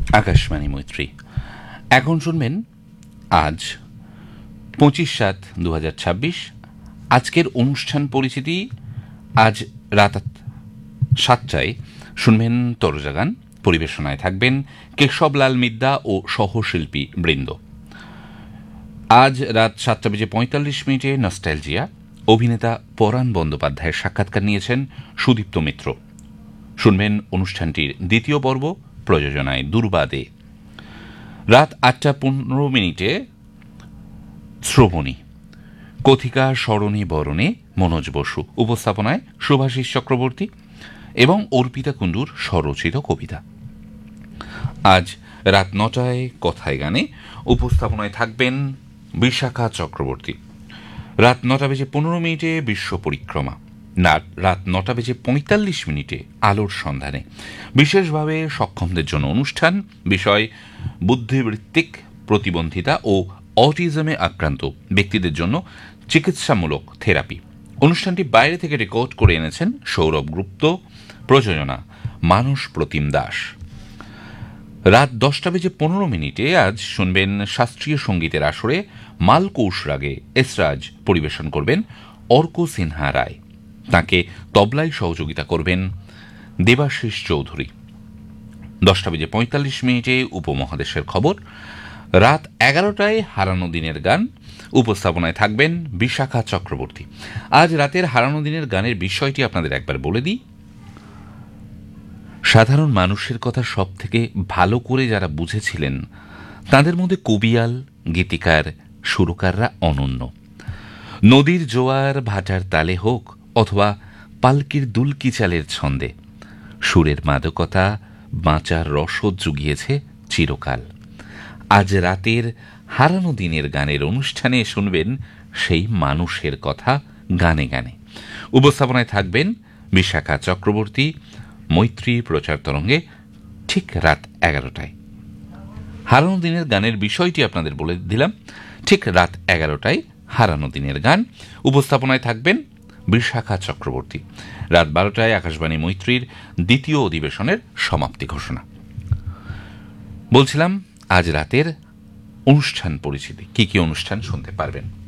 আকাশবাণী মৈত্রী। এখন শুনবেন আজ 25/7/2026 আজকের অনুষ্ঠান পরিচিতি। আজ রাত 7টায় শুনবেন তরজাগান, পরিবেশনায় থাকবেন কেশবলাল মিদ্যা ও সহশিল্পী বৃন্দ। আজ রাত 7:45 নস্টালজিয়া, অভিনেতা পরাণ বন্দ্যোপাধ্যায়ের সাক্ষাৎকার নিয়েছেন সুদীপ্ত মিত্র। শুনবেন অনুষ্ঠানটির দ্বিতীয় পর্ব, প্রযোজনায় দুর্বাদে। রাত 8:15 শ্রবণী, কথিকা স্মরণী বরণে মনোজ বসু, উপস্থাপনায় শুভাশিস চক্রবর্তী এবং অর্পিতা কুণ্ডুর স্বরচিত কবিতা। আজ রাত 9টায় কথায় গানে, উপস্থাপনায় থাকবেন বিশাখা চক্রবর্তী। রাত 9:15 বিশ্ব পরিক্রমা। রাত 9:45 আলোর সন্ধানে, বিশেষভাবে সক্ষমদের জন্য অনুষ্ঠান, বিষয় বুদ্ধিবৃত্তিক প্রতিবন্ধিতা ও অটিজমে আক্রান্ত ব্যক্তিদের জন্য চিকিৎসামূলক থেরাপি। অনুষ্ঠানটি বাইরে থেকে রেকর্ড করে এনেছেন সৌরভ গুপ্ত, প্রযোজনা মানস প্রতিম দাস। রাত 10:15 আজ শুনবেন শাস্ত্রীয় সঙ্গীতের আসরে মালকৌশ রাগে এসরাজ পরিবেশন করবেন অর্ক সিনহা রায়। তাঁকে তবলায় সহযোগিতা করবেন দেবাশিস চৌধুরী। 10:45 উপমহাদেশের খবর। রাত 11টায় হারানো দিনের গান, উপস্থাপনায় থাকবেন বিশাখা চক্রবর্তী। আজ রাতের হারানো দিনের গানের বিষয়টি আপনাদের একবার বলে দিই। সাধারণ মানুষের কথা সব থেকে ভালো করে যারা বুঝেছিলেন, তাদের মধ্যে কবিয়াল, গীতিকার, সুরকাররা অনন্য। নদীর জোয়ার ভাটার তালে হোক অথবা পালকির দুলকি চালের ছন্দে, সুরের মাদকতা বাঁচার রসদ জুগিয়েছে চিরকাল। আজ রাতের হারানো দিনের গানের অনুষ্ঠানে শুনবেন সেই মানুষের কথা গানে গানে। উপস্থাপনায় থাকবেন বিশাখা চক্রবর্তী। মৈত্রী প্রচার তরঙ্গে ঠিক রাত 11টায়। হারানো দিনের গানের বিষয়টি আপনাদের বলে দিলাম। ঠিক রাত 11টায় হারানো দিনের গান, উপস্থাপনায় থাকবেন বিশাখা চক্রবর্তী। রাত 12টায় আকাশবাণী মৈত্রীর দ্বিতীয় অধিবেশনের সমাপ্তি ঘোষণা। বলছিলাম আজ রাতের অনুষ্ঠান পরিচিতি, কি কি অনুষ্ঠান শুনতে পারবেন।